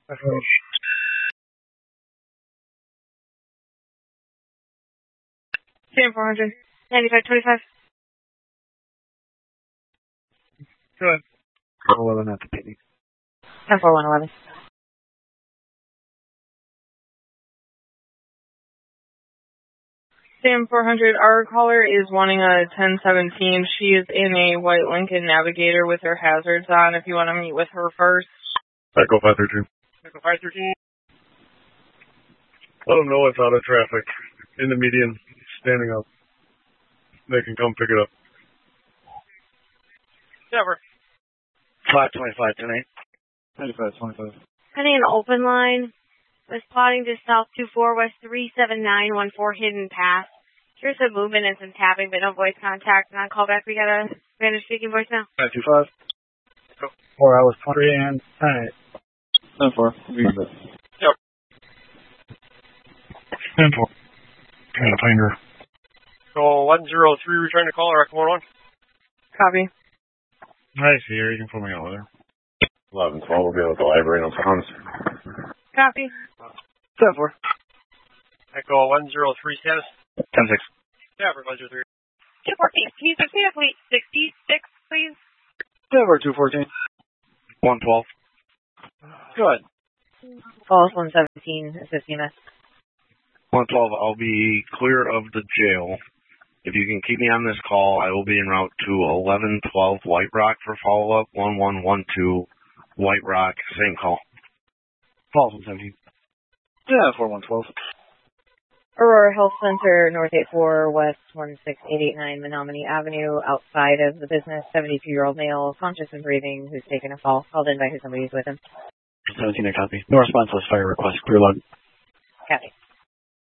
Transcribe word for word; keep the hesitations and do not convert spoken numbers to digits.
Sam four hundred, ninety-five twenty-five. Go ahead. eleven at the P D. ten four one eleven. Sam four hundred, our caller is wanting a ten seventeen. She is in a white Lincoln Navigator with her hazards on. If you want to meet with her first. Echo five thirteen. Echo five thirteen. Let them know it's out of traffic. In the median, standing up. They can come pick it up. Never. five twenty-five tonight. ninety-five twenty-five. Heading an open line. West plotting to South two four, West three seven nine one four Hidden Path. Here's some movement and some tapping, but no voice contact. On callback, we got a Spanish speaking voice now. nine two five. Four hours twenty and ten eight. ten four. Yep. ten four. Kind of finger. So one zero three, return to call, or one one. Copy. I see her. You can put me over there. eleven twelve will be at the library, no problems. Copy. ten four. Echo one zero three status. ten six. Yeah, for one zero three. two fourteen. Can you see us wait sixty-six, please? Denver two fourteen. one twelve. Good. Falls one seventeen, assisting us. one twelve, I'll be clear of the jail. If you can keep me on this call, I will be en route to eleven twelve White Rock for follow-up. one one one two White Rock, same call. Falls one seventeen. Yeah, four one twelve. Aurora Health Center, North eight four, West one six eight eight nine Menominee Avenue, outside of the business, seventy-two-year-old male, conscious and breathing, who's taken a fall, called in by who somebody's with him. seventeen, I copy. No response to this fire request. Clear log.